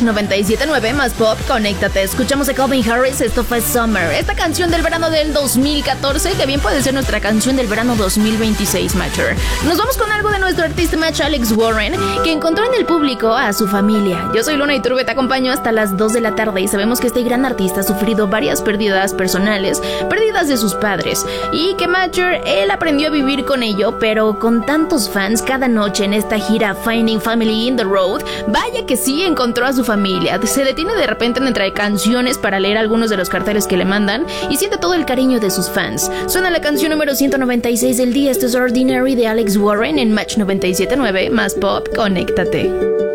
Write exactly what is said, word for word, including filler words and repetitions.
noventa y siete punto nueve más pop, conéctate. Escuchamos a Calvin Harris, esto fue Summer. Esta canción del verano del dos mil catorce, que bien puede ser nuestra canción del verano dos mil veintiséis, Matcher. Nos vamos con algo de nuestro artista match Alex Warren, que encontró en el público a su familia. Yo soy Luna Iturbe, te acompaño hasta las dos de la tarde y sabemos que este gran artista ha sufrido varias pérdidas personales, pérdidas de sus padres, y que Matcher, él aprendió a vivir con ello, pero con tantos fans cada noche en esta gira Finding Family in the Road, vaya que sí encontró a su familia. Se detiene de repente entre canciones para leer algunos de los carteles que le mandan y siente todo el cariño de sus fans. Suena la canción número ciento noventa y seis del día. Esto es Ordinary de Alex Warren en Match noventa y siete punto nueve más pop, conéctate.